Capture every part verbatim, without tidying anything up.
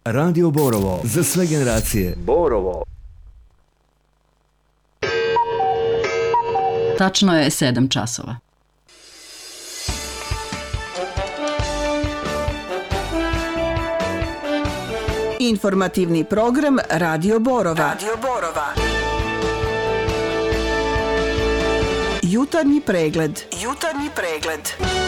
Radio Borovo, za sve generacije. Borovo. Tačno je sedam časova. Informativni program Radio Borova. Radio Borova. Jutarnji pregled. Jutarnji pregled.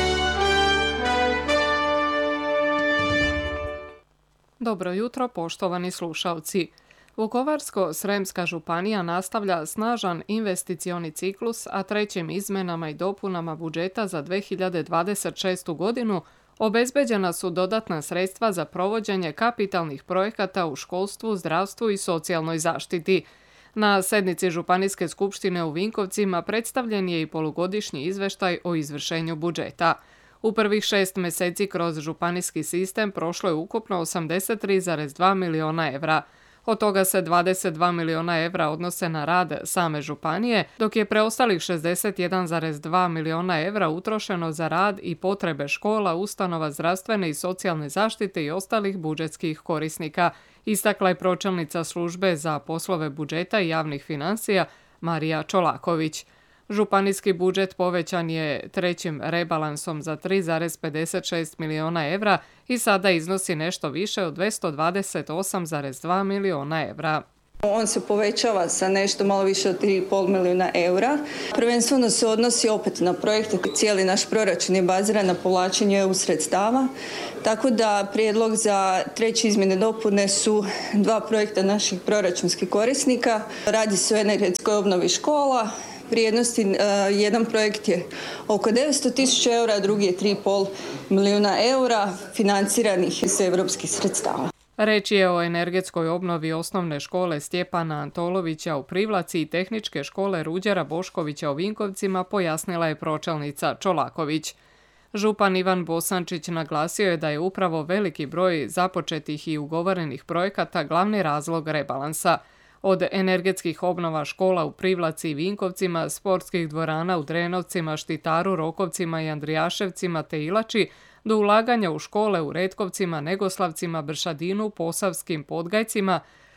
Dobro jutro, poštovani slušalci. Vukovarsko-srijemska županija nastavlja snažan investicioni ciklus, a trećim izmenama i dopunama budžeta za dve hiljade dvadeset šestu godinu obezbeđena su dodatna sredstva za provođenje kapitalnih projekata u školstvu, zdravstvu i socijalnoj zaštiti. Na sednici Županijske skupštine u Vinkovcima predstavljen je i polugodišnji izveštaj o izvršenju budžeta. U prvih šest mjeseci kroz županijski sistem prošlo je ukupno osamdeset tri zarez dva miliona evra. Od toga se dvadeset dva miliona evra odnose na rad same županije, dok je preostalih šezdeset jedan zarez dva miliona evra utrošeno za rad i potrebe škola, ustanova zdravstvene i socijalne zaštite i ostalih budžetskih korisnika, istakla je pročelnica službe za poslove budžeta i javnih financija Marija Čolaković. Županijski budžet povećan je trećim rebalansom za tri zarez pedeset šest miliona evra i sada iznosi nešto više od dvjesto dvadeset osam zarez dva miliona evra. On se povećava sa nešto malo više od tri i pol milijuna eura. Prvenstveno se odnosi opet na projekte. Cijeli naš proračun je baziran na povlačenju E U sredstava. Tako da prijedlog za treće izmjene dopune su dva projekta naših proračunskih korisnika. Radi se o energetskoj obnovi škola. Vrijednosti, uh, jedan projekt je oko devetsto tisuća eura, drugi je tri i pol milijuna eura financiranih iz europskih sredstava. Reč je o energetskoj obnovi osnovne škole Stjepana Antolovića u Privlaci i tehničke škole Ruđera Boškovića u Vinkovcima, pojasnila je pročelnica Čolaković. Župan Ivan Bosančić naglasio je da je upravo veliki broj započetih i ugovorenih projekata glavni razlog rebalansa. Od energetskih obnova škola u Privlaci i Vinkovcima, sportskih dvorana u Drenovcima, Štitaru, Rokovcima i Andrijaševcima te Ilači, do ulaganja u škole u Retkovcima, Negoslavcima, Bršadinu, Posavskim Podgajcima,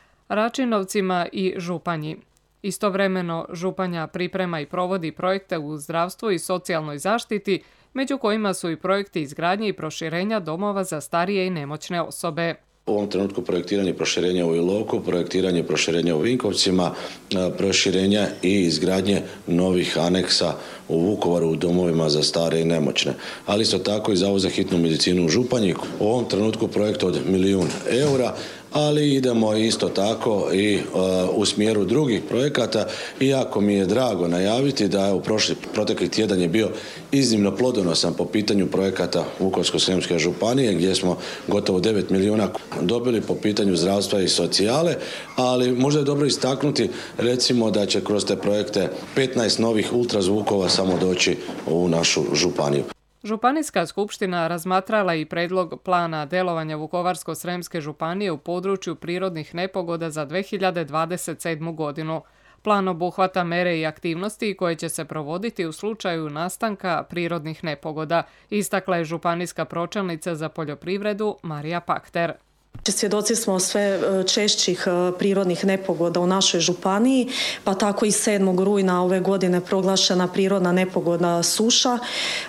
Račinovcima i Županji. Istovremeno, Županja priprema i provodi projekte u zdravstvu i socijalnoj zaštiti, među kojima su i projekti izgradnje i proširenja domova za starije i nemoćne osobe. U ovom trenutku projektiranje proširenja u Iloku, projektiranje proširenja u Vinkovcima, proširenja i izgradnje novih aneksa u Vukovaru u domovima za stare i nemoćne. Ali isto tako i Zavod za hitnu medicinu u Županji. U ovom trenutku projekt od milijun eura, ali idemo isto tako i uh, u smjeru drugih projekata. Iako mi je drago najaviti da je u prošli protekli tjedan je bio iznimno plodonosan po pitanju projekata Vukovarsko-srijemske županije, gdje smo gotovo devet milijuna dobili po pitanju zdravstva i socijale, ali možda je dobro istaknuti recimo da će kroz te projekte petnaest novih ultrazvukova samo doći u našu županiju. Županijska skupština razmatrala i predlog plana djelovanja Vukovarsko-srijemske županije u području prirodnih nepogoda za dve hiljade dvadeset sedmu. godinu. Plan obuhvata mere i aktivnosti koje će se provoditi u slučaju nastanka prirodnih nepogoda, istakla je županijska pročelnica za poljoprivredu Marija Pakter. Svjedoci smo sve češćih prirodnih nepogoda u našoj županiji, pa tako i sedmog rujna ove godine proglašena prirodna nepogoda suša.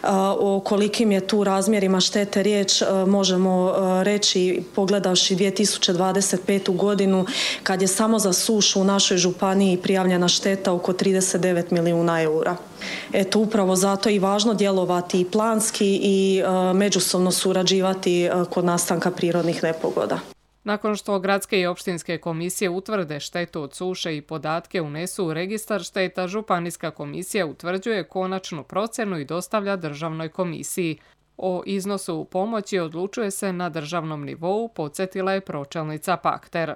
O kolikim je tu razmjerima štete riječ možemo reći pogledavši dvije tisuće dvadeset petu. godinu kad je samo za sušu u našoj županiji prijavljena šteta oko trideset devet milijuna eura. Eto, upravo zato je i važno djelovati i planski i uh, međusobno surađivati uh, kod nastanka prirodnih nepogoda. Nakon što gradske i opštinske komisije utvrde štetu od suše i podatke unesu u registar šteta, županijska komisija utvrđuje konačnu procjenu i dostavlja državnoj komisiji. O iznosu pomoći odlučuje se na državnom nivou, podsjetila je pročelnica Pakter.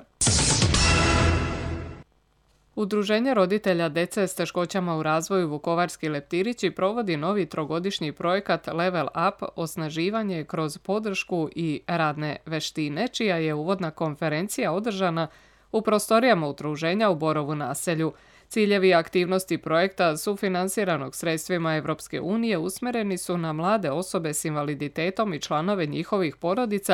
Udruženje roditelja dece s teškoćama u razvoju Vukovarski leptirići provodi novi trogodišnji projekat Level Up osnaživanje kroz podršku i radne veštine, čija je uvodna konferencija održana u prostorijama udruženja u Borovu naselju. Ciljevi aktivnosti projekta sufinansiranog sredstvima Evropske unije usmjereni su na mlade osobe s invaliditetom i članove njihovih porodica,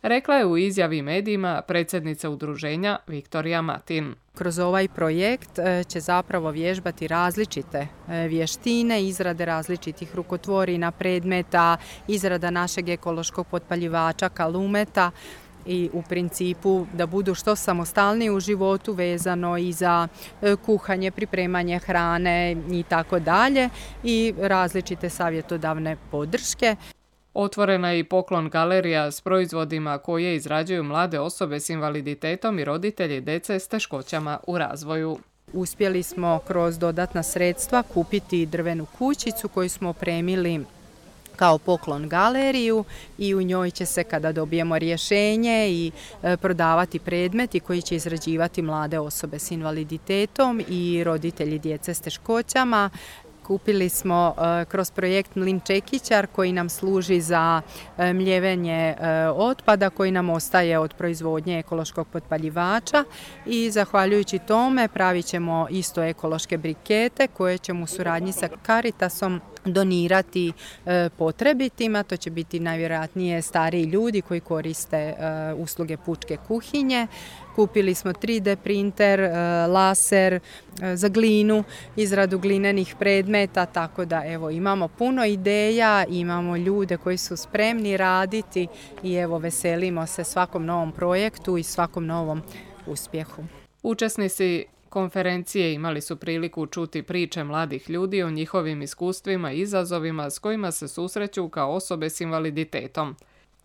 rekla je u izjavi medijima predsjednica udruženja Viktorija Matin. Kroz ovaj projekt će zapravo vježbati različite vještine, izrade različitih rukotvorina, predmeta, izrada našeg ekološkog potpaljivača kalumeta i u principu da budu što samostalniji u životu vezano i za kuhanje, pripremanje hrane i tako dalje i različite savjetodavne podrške. Otvorena je i poklon galerija s proizvodima koje izrađuju mlade osobe s invaliditetom i roditelji djece s teškoćama u razvoju. Uspjeli smo kroz dodatna sredstva kupiti drvenu kućicu koju smo opremili kao poklon galeriju i u njoj će se, kada dobijemo rješenje, i prodavati predmeti koji će izrađivati mlade osobe s invaliditetom i roditelji djece s teškoćama. Kupili smo uh, kroz projekt Mlin Čekićar koji nam služi za uh, mljevenje uh, otpada koji nam ostaje od proizvodnje ekološkog potpaljivača i zahvaljujući tome pravit ćemo isto ekološke brikete koje ćemo u suradnji sa Caritasom donirati e, potrebitima. To će biti najvjerojatnije stariji ljudi koji koriste e, usluge pučke kuhinje. Kupili smo tri D printer, e, laser e, za glinu, izradu glinenih predmeta, tako da evo imamo puno ideja, imamo ljude koji su spremni raditi i evo veselimo se svakom novom projektu i svakom novom uspjehu. Učesnici konferencije imali su priliku čuti priče mladih ljudi o njihovim iskustvima i izazovima s kojima se susreću kao osobe s invaliditetom.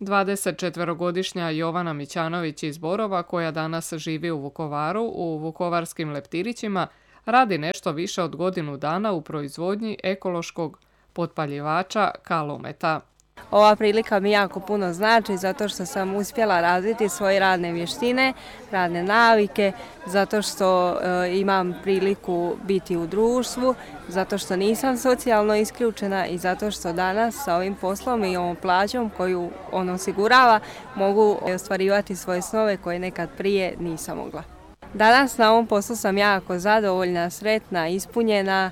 dvadesetčetverogodišnja Jovana Mićanović iz Borova, koja danas živi u Vukovaru, u vukovarskim leptirićima, radi nešto više od godinu dana u proizvodnji ekološkog potpaljivača kalumeta. Ova prilika mi jako puno znači zato što sam uspjela razviti svoje radne vještine, radne navike, zato što e, imam priliku biti u društvu, zato što nisam socijalno isključena i zato što danas sa ovim poslom i ovom plaćom koju on osigurava mogu ostvarivati svoje snove koje nekad prije nisam mogla. Danas na ovom poslu sam jako zadovoljna, sretna, ispunjena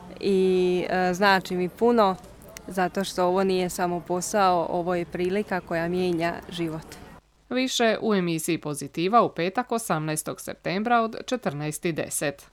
i e, znači mi puno. Zato što ovo nije samo posao, ovo je prilika koja mijenja život. Više u emisiji Pozitiva u petak osamnaestog septembra od četrnaest i deset.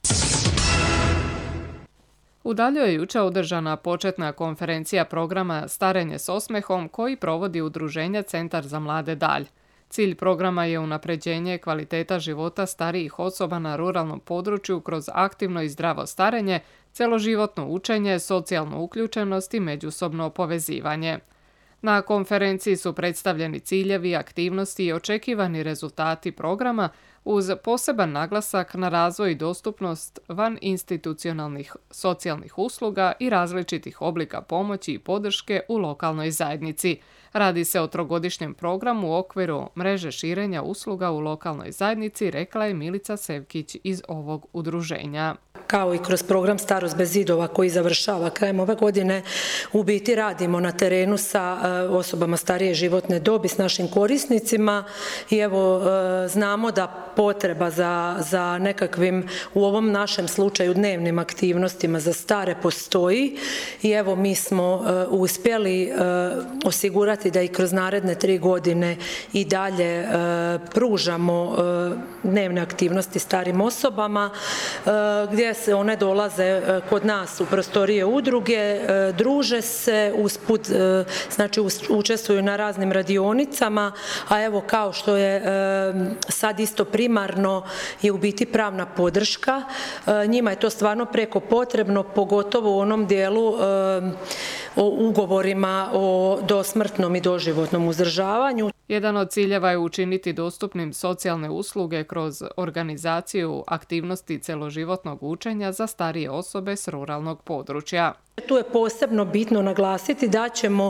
U Dalju je jučer održana početna konferencija programa Starenje s osmehom koji provodi udruženje Centar za mlade Dalj. Cilj programa je unapređenje kvaliteta života starijih osoba na ruralnom području kroz aktivno i zdravo starenje, cjeloživotno učenje, socijalnu uključenost i međusobno povezivanje. Na konferenciji su predstavljeni ciljevi, aktivnosti i očekivani rezultati programa uz poseban naglasak na razvoj i dostupnost van institucionalnih socijalnih usluga i različitih oblika pomoći i podrške u lokalnoj zajednici. Radi se o trogodišnjem programu u okviru mreže širenja usluga u lokalnoj zajednici, rekla je Milica Sevkić iz ovog udruženja. Kao i kroz program Starost bez zidova koji završava krajem ove godine, u biti radimo na terenu sa osobama starije životne dobi, s našim korisnicima i evo znamo da potreba za, za nekakvim, u ovom našem slučaju, dnevnim aktivnostima za stare postoji i evo mi smo uspjeli osigurati da i kroz naredne tri godine i dalje pružamo dnevne aktivnosti starim osobama gdje se one dolaze kod nas u prostorije udruge, druže se, usput, znači učestvuju na raznim radionicama, a evo kao što je sad isto primarno je u biti pravna podrška. Njima je to stvarno preko potrebno, pogotovo u onom dijelu o ugovorima o dosmrtnom i doživotnom uzdržavanju. Jedan od ciljeva je učiniti dostupnim socijalne usluge kroz organizaciju aktivnosti cjeloživotnog učenja za starije osobe s ruralnog područja. Tu je posebno bitno naglasiti da ćemo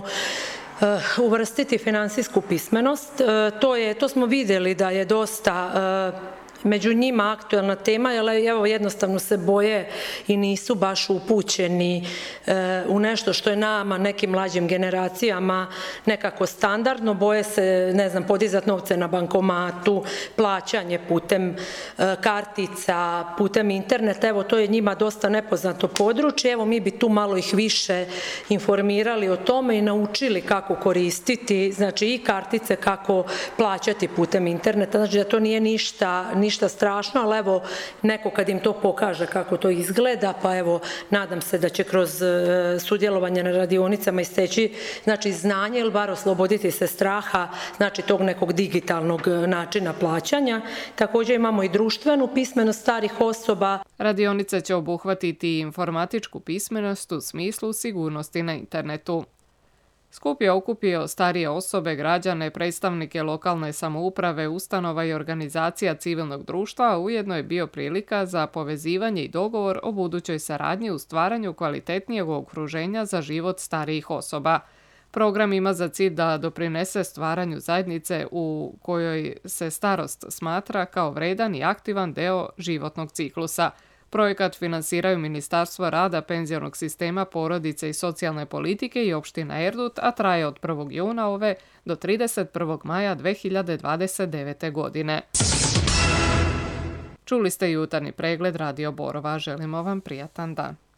uvrstiti financijsku pismenost. To je, to smo vidjeli da je dosta među njima aktualna tema, jer evo jednostavno se boje i nisu baš upućeni e, u nešto što je nama, nekim mlađim generacijama, nekako standardno. Boje se, ne znam, podizati novce na bankomatu, plaćanje putem e, kartica, putem interneta. Evo, to je njima dosta nepoznato područje. Evo, mi bi tu malo ih više informirali o tome i naučili kako koristiti, znači i kartice, kako plaćati putem interneta. Znači da to nije ništa, ništa strašno, ali evo neko kad im to pokaže kako to izgleda, pa evo nadam se da će kroz sudjelovanje na radionicama isteći znači znanje ili bar osloboditi se straha znači tog nekog digitalnog načina plaćanja. Također imamo i društvenu pismenost starih osoba. Radionice će obuhvatiti informatičku pismenost u smislu sigurnosti na internetu. Skup je okupio starije osobe, građane, predstavnike lokalne samouprave, ustanova i organizacija civilnog društva, a ujedno je bio prilika za povezivanje i dogovor o budućoj saradnji u stvaranju kvalitetnijeg okruženja za život starijih osoba. Program ima za cilj da doprinese stvaranju zajednice u kojoj se starost smatra kao vredan i aktivan deo životnog ciklusa. Projekat finansiraju Ministarstvo rada, penzionog sistema, porodice i socijalne politike i opština Erdut, a traje od prvog juna ove do trideset prvog maja dve hiljade dvadeset devete. godine. Čuli ste jutarnji pregled Radio Borova. Želimo vam prijatan dan.